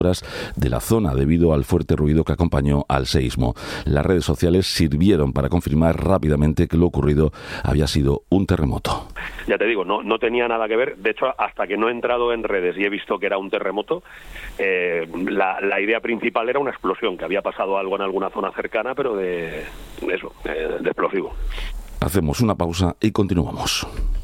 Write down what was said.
de la zona debido al fuerte ruido que acompañó al seísmo. Las redes sociales sirvieron para confirmar rápidamente que lo ocurrido había sido un terremoto. Ya te digo, no tenía nada que ver. De hecho, hasta que no he entrado en redes y he visto que era un terremoto, la idea principal era una explosión, que había pasado algo en alguna zona cercana, pero de explosivo. Hacemos una pausa y continuamos.